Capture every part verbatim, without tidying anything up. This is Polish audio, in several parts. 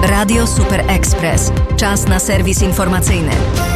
Radio Super Express. Czas na serwis informacyjny.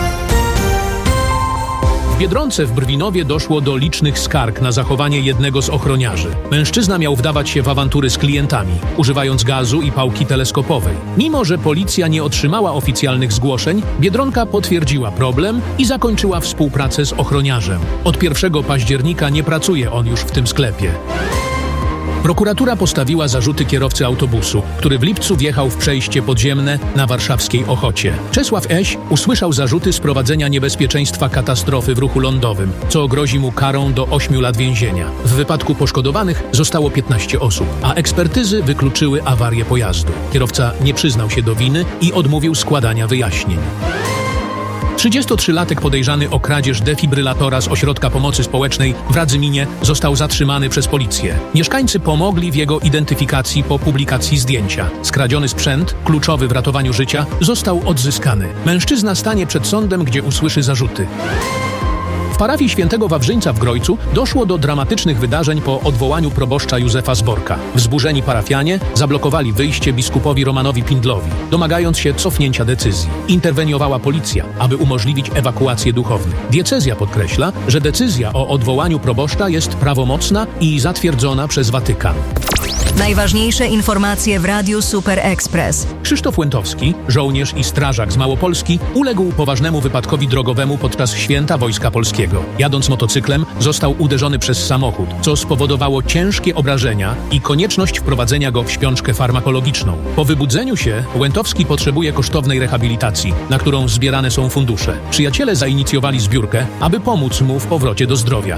W Biedronce w Brwinowie doszło do licznych skarg na zachowanie jednego z ochroniarzy. Mężczyzna miał wdawać się w awantury z klientami, używając gazu i pałki teleskopowej. Mimo że policja nie otrzymała oficjalnych zgłoszeń, Biedronka potwierdziła problem i zakończyła współpracę z ochroniarzem. Od pierwszego października nie pracuje on już w tym sklepie. Prokuratura postawiła zarzuty kierowcy autobusu, który w lipcu wjechał w przejście podziemne na warszawskiej Ochocie. Czesław Eś usłyszał zarzuty sprowadzenia niebezpieczeństwa katastrofy w ruchu lądowym, co grozi mu karą do ośmiu lat więzienia. W wypadku poszkodowanych zostało piętnaście osób, a ekspertyzy wykluczyły awarię pojazdu. Kierowca nie przyznał się do winy i odmówił składania wyjaśnień. trzydziestotrzylatek podejrzany o kradzież defibrylatora z ośrodka pomocy społecznej w Radzyminie został zatrzymany przez policję. Mieszkańcy pomogli w jego identyfikacji po publikacji zdjęcia. Skradziony sprzęt, kluczowy w ratowaniu życia, został odzyskany. Mężczyzna stanie przed sądem, gdzie usłyszy zarzuty. W parafii Świętego Wawrzyńca w Grojcu doszło do dramatycznych wydarzeń po odwołaniu proboszcza Józefa Zborka. Wzburzeni parafianie zablokowali wyjście biskupowi Romanowi Pindlowi, domagając się cofnięcia decyzji. Interweniowała policja, aby umożliwić ewakuację duchownych. Diecezja podkreśla, że decyzja o odwołaniu proboszcza jest prawomocna i zatwierdzona przez Watykan. Najważniejsze informacje w Radiu Super Express. Krzysztof Łętowski, żołnierz i strażak z Małopolski, uległ poważnemu wypadkowi drogowemu podczas święta Wojska Polskiego. Jadąc motocyklem, został uderzony przez samochód, co spowodowało ciężkie obrażenia i konieczność wprowadzenia go w śpiączkę farmakologiczną. Po wybudzeniu się Łętowski potrzebuje kosztownej rehabilitacji, na którą zbierane są fundusze. Przyjaciele zainicjowali zbiórkę, aby pomóc mu w powrocie do zdrowia.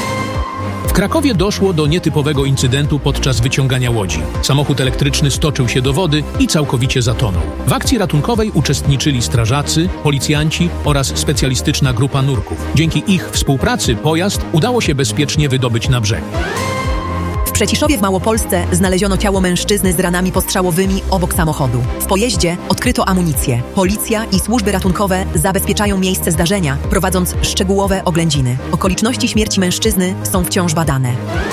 W Krakowie doszło do nietypowego incydentu podczas wyciągania łodzi. Samochód elektryczny stoczył się do wody i całkowicie zatonął. W akcji ratunkowej uczestniczyli strażacy, policjanci oraz specjalistyczna grupa nurków. Dzięki ich współpracy pojazd udało się bezpiecznie wydobyć na brzeg. W Przeciszowie w Małopolsce znaleziono ciało mężczyzny z ranami postrzałowymi obok samochodu. W pojeździe odkryto amunicję. Policja i służby ratunkowe zabezpieczają miejsce zdarzenia, prowadząc szczegółowe oględziny. Okoliczności śmierci mężczyzny są wciąż badane.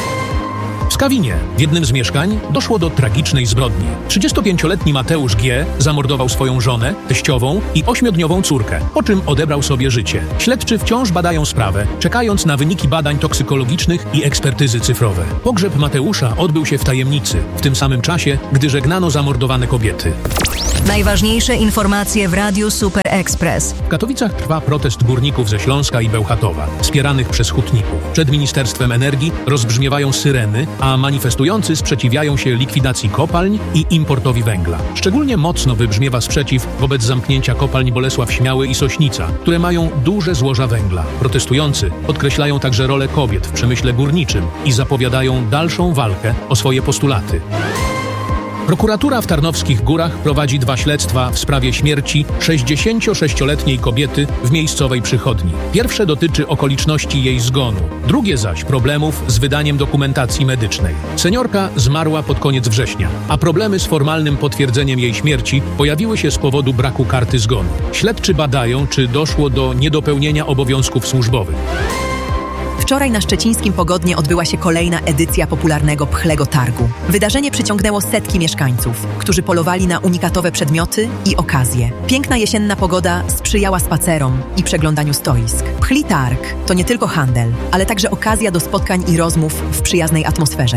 W Skawinie, w jednym z mieszkań, doszło do tragicznej zbrodni. trzydziestopięcioletni Mateusz G. zamordował swoją żonę, teściową i ośmiodniową córkę, po czym odebrał sobie życie. Śledczy wciąż badają sprawę, czekając na wyniki badań toksykologicznych i ekspertyzy cyfrowe. Pogrzeb Mateusza odbył się w tajemnicy, w tym samym czasie, gdy żegnano zamordowane kobiety. Najważniejsze informacje w Radiu Super Express. W Katowicach trwa protest górników ze Śląska i Bełchatowa, wspieranych przez hutników. Przed Ministerstwem Energii rozbrzmiewają syreny, a manifestujący sprzeciwiają się likwidacji kopalń i importowi węgla. Szczególnie mocno wybrzmiewa sprzeciw wobec zamknięcia kopalń Bolesław Śmiały i Sośnica, które mają duże złoża węgla. Protestujący podkreślają także rolę kobiet w przemyśle górniczym i zapowiadają dalszą walkę o swoje postulaty. Prokuratura w Tarnowskich Górach prowadzi dwa śledztwa w sprawie śmierci sześćdziesięciosześcioletniej kobiety w miejscowej przychodni. Pierwsze dotyczy okoliczności jej zgonu, drugie zaś problemów z wydaniem dokumentacji medycznej. Seniorka zmarła pod koniec września, a problemy z formalnym potwierdzeniem jej śmierci pojawiły się z powodu braku karty zgonu. Śledczy badają, czy doszło do niedopełnienia obowiązków służbowych. Wczoraj na szczecińskim Pogodnie odbyła się kolejna edycja popularnego Pchlego Targu. Wydarzenie przyciągnęło setki mieszkańców, którzy polowali na unikatowe przedmioty i okazje. Piękna jesienna pogoda sprzyjała spacerom i przeglądaniu stoisk. Pchli Targ to nie tylko handel, ale także okazja do spotkań i rozmów w przyjaznej atmosferze.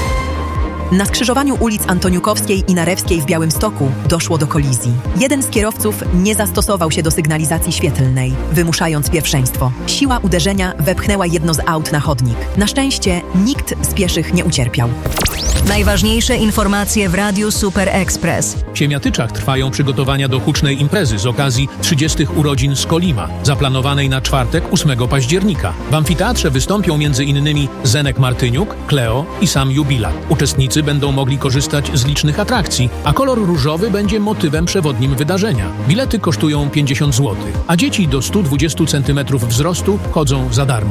Na skrzyżowaniu ulic Antoniukowskiej i Narewskiej w Białymstoku doszło do kolizji. Jeden z kierowców nie zastosował się do sygnalizacji świetlnej, wymuszając pierwszeństwo. Siła uderzenia wepchnęła jedno z aut na chodnik. Na szczęście nikt z pieszych nie ucierpiał. Najważniejsze informacje w Radiu Super Express. W Siemiatyczach trwają przygotowania do hucznej imprezy z okazji trzydziestych urodzin Skolima, zaplanowanej na czwartek ósmego października. W amfiteatrze wystąpią między innymi Zenek Martyniuk, Kleo i sam jubilat. Uczestnicy będą mogli korzystać z licznych atrakcji, a kolor różowy będzie motywem przewodnim wydarzenia. Bilety kosztują pięćdziesiąt złotych, a dzieci do stu dwudziestu centymetrów wzrostu chodzą za darmo.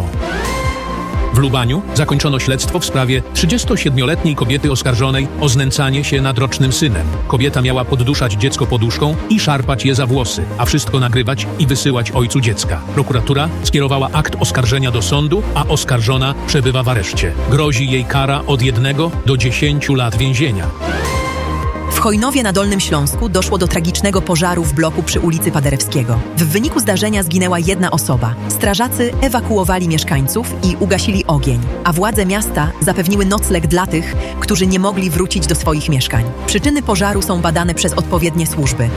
W Lubaniu zakończono śledztwo w sprawie trzydziestosiedmioletniej kobiety oskarżonej o znęcanie się nad rocznym synem. Kobieta miała podduszać dziecko poduszką i szarpać je za włosy, a wszystko nagrywać i wysyłać ojcu dziecka. Prokuratura skierowała akt oskarżenia do sądu, a oskarżona przebywa w areszcie. Grozi jej kara od jednego do dziesięciu lat więzienia. W Chojnowie na Dolnym Śląsku doszło do tragicznego pożaru w bloku przy ulicy Paderewskiego. W wyniku zdarzenia zginęła jedna osoba. Strażacy ewakuowali mieszkańców i ugasili ogień, a władze miasta zapewniły nocleg dla tych, którzy nie mogli wrócić do swoich mieszkań. Przyczyny pożaru są badane przez odpowiednie służby.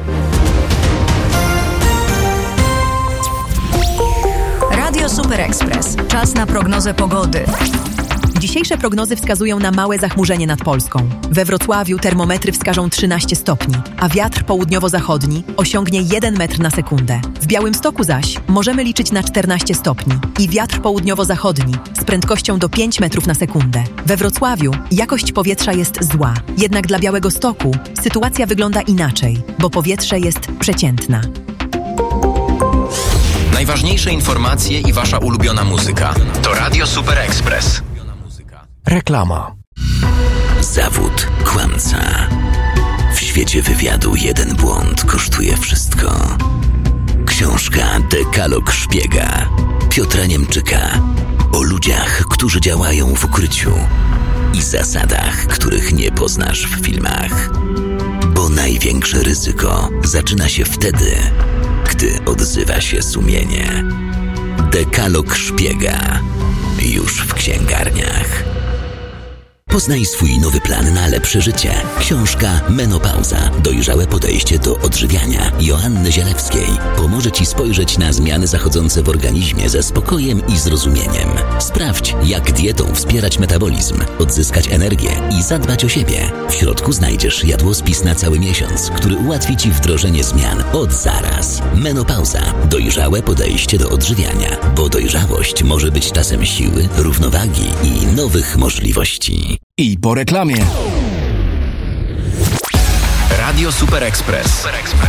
Radio Super Express. Czas na prognozę pogody. Dzisiejsze prognozy wskazują na małe zachmurzenie nad Polską. We Wrocławiu termometry wskażą trzynaście stopni, a wiatr południowo-zachodni osiągnie jeden metr na sekundę. W Białymstoku zaś możemy liczyć na czternaście stopni i wiatr południowo-zachodni z prędkością do pięć metrów na sekundę. We Wrocławiu jakość powietrza jest zła, jednak dla Białegostoku sytuacja wygląda inaczej, bo powietrze jest przeciętna. Najważniejsze informacje i wasza ulubiona muzyka to Radio Super Express. Reklama. Zawód kłamca. W świecie wywiadu jeden błąd kosztuje wszystko. Książka Dekalog szpiega Piotra Niemczyka o ludziach, którzy działają w ukryciu i zasadach, których nie poznasz w filmach. Bo największe ryzyko zaczyna się wtedy, gdy odzywa się sumienie. Dekalog szpiega już w księgarniach. Poznaj swój nowy plan na lepsze życie. Książka Menopauza. Dojrzałe podejście do odżywiania Joanny Zielewskiej pomoże Ci spojrzeć na zmiany zachodzące w organizmie ze spokojem i zrozumieniem. Sprawdź, jak dietą wspierać metabolizm, odzyskać energię i zadbać o siebie. W środku znajdziesz jadłospis na cały miesiąc, który ułatwi Ci wdrożenie zmian od zaraz. Menopauza. Dojrzałe podejście do odżywiania, bo dojrzałość może być czasem siły, równowagi i nowych możliwości. I po reklamie. Radio Super Express.